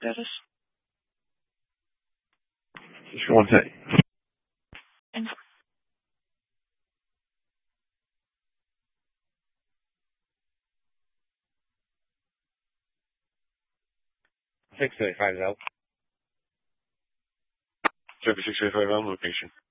status? Just one thing. And 635 out. 635 out location.